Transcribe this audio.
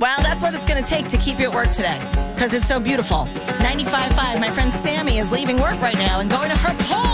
Well, that's what it's going to take to keep you at work today, because it's so beautiful. 95.5, my friend Sammy is leaving work right now and going to her pool.